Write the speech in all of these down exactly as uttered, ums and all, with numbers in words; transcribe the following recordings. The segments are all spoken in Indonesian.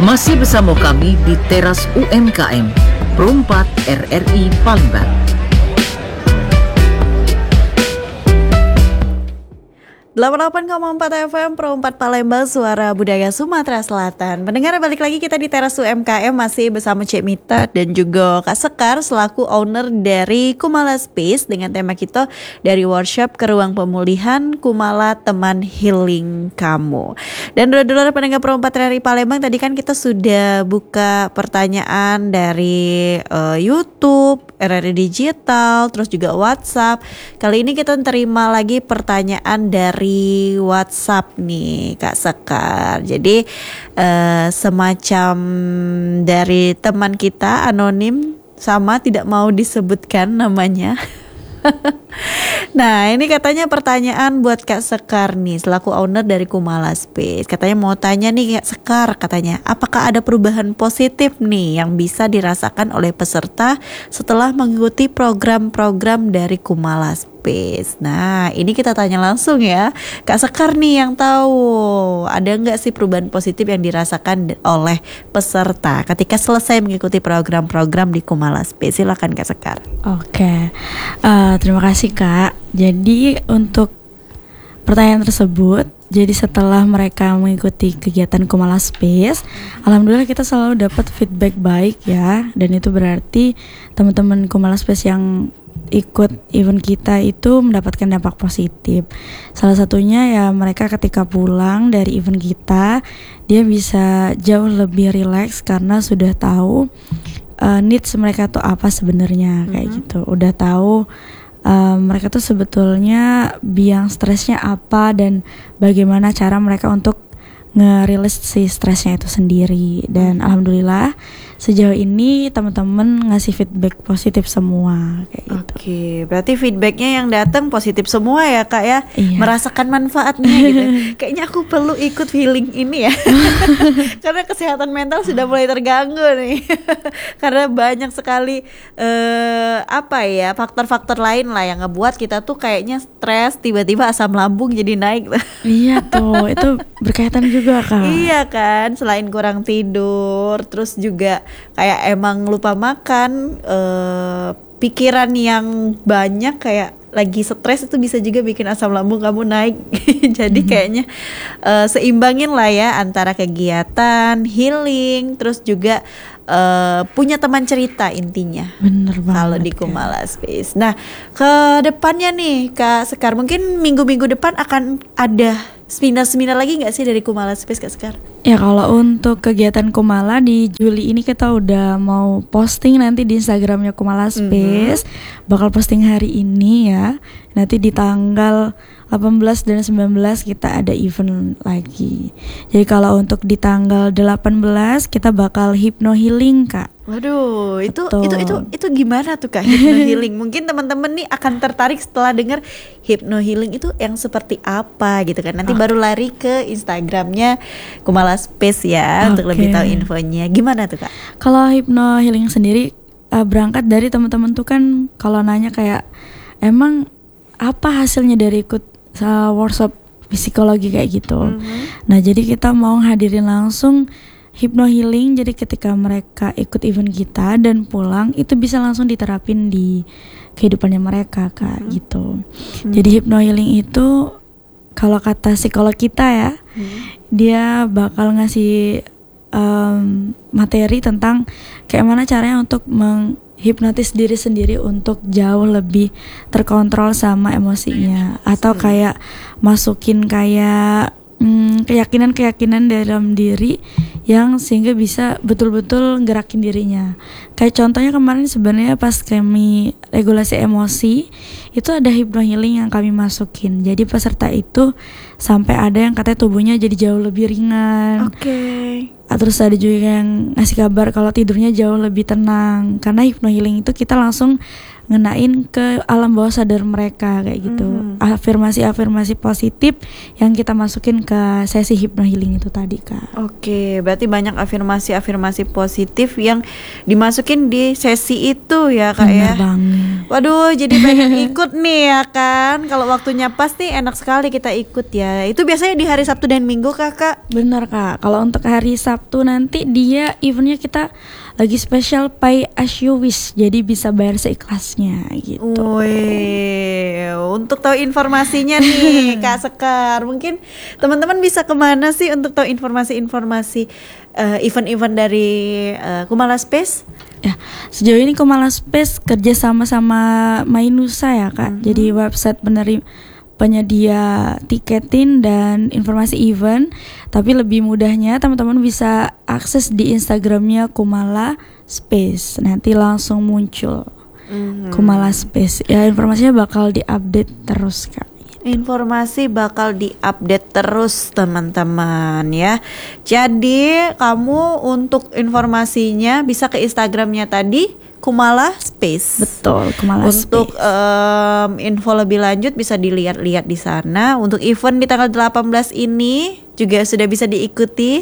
Masih bersama kami di Teras U M K M Perempat R R I Palembang. delapan puluh delapan koma empat F M Perempat Palembang, suara budaya Sumatera Selatan. Mendengar balik lagi kita di Teras U M K M masih bersama Cik Mita dan juga Kak Sekar selaku owner dari Kumala Space dengan tema kita dari workshop ke ruang pemulihan Kumala Teman Healing Kamu. Dan dulur-dulur pendengar Perempat R R I Palembang, tadi kan kita sudah buka pertanyaan dari uh, YouTube, R R I Digital, terus juga WhatsApp. Kali ini kita terima lagi pertanyaan dari WhatsApp nih Kak Sekar. Jadi uh, semacam dari teman kita anonim, sama tidak mau disebutkan namanya. Nah, ini katanya pertanyaan buat Kak Sekar nih selaku owner dari Kumala Space. Katanya mau tanya nih Kak Sekar, katanya apakah ada perubahan positif nih yang bisa dirasakan oleh peserta setelah mengikuti program-program dari Kumala Space. Nah, ini kita tanya langsung ya Kak Sekar nih yang tahu, ada nggak sih perubahan positif yang dirasakan oleh peserta ketika selesai mengikuti program-program di Kumala Space? Silakan Kak Sekar. Oke, uh, terima kasih Kak. Jadi untuk pertanyaan tersebut, jadi setelah mereka mengikuti kegiatan Kumala Space, alhamdulillah kita selalu dapat feedback baik ya. Dan itu berarti teman-teman Kumala Space yang ikut event kita itu mendapatkan dampak positif. Salah satunya ya mereka ketika pulang dari event kita, dia bisa jauh lebih rileks karena sudah tahu uh, needs mereka tuh apa sebenarnya, kayak mm-hmm. gitu. Udah tahu uh, mereka tuh sebetulnya biang stresnya apa dan bagaimana cara mereka untuk ngerilis si stresnya itu sendiri. Dan alhamdulillah sejauh ini teman-teman ngasih feedback positif semua kayak gitu. Oke, berarti feedbacknya yang datang positif semua ya Kak ya. Iya. Merasakan manfaatnya gitu. Kayaknya aku perlu ikut healing ini ya. Karena kesehatan mental sudah mulai terganggu nih. Karena banyak sekali uh, apa ya faktor-faktor lain lah yang ngebuat kita tuh kayaknya stres, tiba-tiba asam lambung jadi naik. Iya tuh, itu berkaitan juga Kak. Iya kan, selain kurang tidur, terus juga kayak emang lupa makan, eh, pikiran yang banyak kayak lagi stres itu bisa juga bikin asam lambung kamu naik. Jadi mm-hmm. kayaknya eh, seimbangin lah ya antara kegiatan healing, terus juga eh, punya teman cerita intinya. Bener banget kalau di Kumala Space. Nah, ke depannya nih Kak Sekar, mungkin minggu-minggu depan akan ada seminar-seminar lagi nggak sih dari Kumala Space Kak Sekar? Ya kalau untuk kegiatan Kumala di Juli ini kita udah mau posting nanti di Instagramnya Kumala Space, mm-hmm. bakal posting hari ini ya. Nanti di tanggal delapan belas dan sembilan belas kita ada event lagi. Jadi kalau untuk di tanggal delapan belas kita bakal hypno healing Kak. Waduh, itu Betul. itu itu itu gimana tuh Kak hypno healing? Mungkin teman-teman nih akan tertarik setelah dengar hypno healing itu yang seperti apa gitu kan. Nanti oh. baru lari ke Instagramnya Kumala Space ya okay. untuk lebih tahu infonya. Gimana tuh Kak? Kalau hypno healing sendiri uh, berangkat dari teman-teman tuh kan kalau nanya kayak emang apa hasilnya dari ikut uh, workshop psikologi kayak gitu. Mm-hmm. Nah, jadi kita mau hadirin langsung hypno healing. Jadi ketika mereka ikut event kita dan pulang itu bisa langsung diterapin di kehidupannya mereka Kak mm-hmm. gitu. Mm-hmm. Jadi hypno healing itu kalau kata psikolog kita ya, mm-hmm. dia bakal ngasih um, materi tentang kayak mana caranya untuk meng hipnotis diri sendiri untuk jauh lebih terkontrol sama emosinya, atau kayak masukin kayak hmm, keyakinan-keyakinan dalam diri yang sehingga bisa betul-betul gerakin dirinya. Kayak contohnya kemarin sebenarnya pas kami regulasi emosi itu ada hypno healing yang kami masukin. Jadi peserta itu sampai ada yang katanya tubuhnya jadi jauh lebih ringan. Oke. Okay. Terus ada juga yang ngasih kabar kalau tidurnya jauh lebih tenang. Karena hypno healing itu kita langsung ngenain ke alam bawah sadar mereka kayak gitu. Mhm. Afirmasi-afirmasi positif yang kita masukin ke sesi hypno healing itu tadi, Kak. Oke, berarti banyak afirmasi-afirmasi positif yang dimasukin di sesi itu ya Kak ya. Benar banget. Waduh, jadi pengen ikut nih ya kan. Kalau waktunya pas nih enak sekali kita ikut ya. Itu biasanya di hari Sabtu dan Minggu Kakak. Benar, Kak. Kalau untuk hari Sabtu nanti dia eventnya kita lagi spesial pay as you wish. Jadi bisa bayar seikhlasnya gitu. Wih, untuk tahu informasinya nih Kak Sekar, mungkin teman-teman bisa kemana sih untuk tahu informasi-informasi uh, event-event dari uh, Kumala Space? Ya, sejauh ini Kumala Space kerja sama sama Mainusa ya, Kak. Mhm. Jadi website penerima penyedia tiketin dan informasi event. Tapi lebih mudahnya teman-teman bisa akses di Instagramnya Kumala Space. Nanti langsung muncul Mhm. Kumala Space. Ya, informasinya bakal diupdate terus, Kak. Informasi bakal diupdate terus teman-teman ya. Jadi kamu untuk informasinya bisa ke Instagramnya tadi Kumala Space. Betul, Kumala Untuk Space. em, info lebih lanjut bisa dilihat-lihat di sana. Untuk event di tanggal delapan belas ini juga sudah bisa diikuti.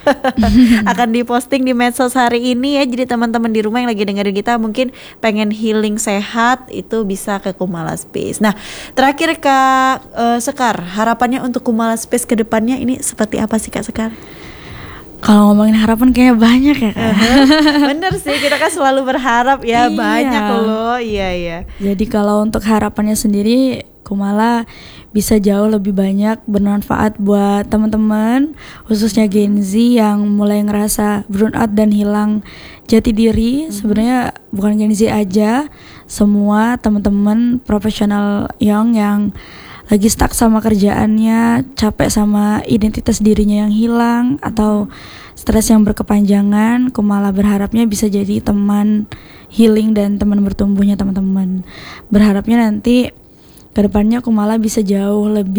Akan diposting di medsos hari ini ya. Jadi teman-teman di rumah yang lagi dengerin kita mungkin pengen healing sehat itu bisa ke Kumala Space. Nah, terakhir Kak eh, Sekar, harapannya untuk Kumala Space ke depannya ini seperti apa sih Kak Sekar? Kalau ngomongin harapan kayaknya banyak ya, Kak. Bener sih, kita kan selalu berharap ya. Iya. Banyak loh. Iya iya. Jadi kalau untuk harapannya sendiri, Kumala bisa jauh lebih banyak bermanfaat buat teman-teman, khususnya Gen Z yang mulai ngerasa burnout dan hilang jati diri. Sebenarnya bukan Gen Z aja, semua teman-teman profesional young yang lagi stuck sama kerjaannya, capek sama identitas dirinya yang hilang, atau stres yang berkepanjangan. Kumala berharapnya bisa jadi teman healing dan teman bertumbuhnya teman-teman. Berharapnya nanti kedepannya Kumala bisa jauh lebih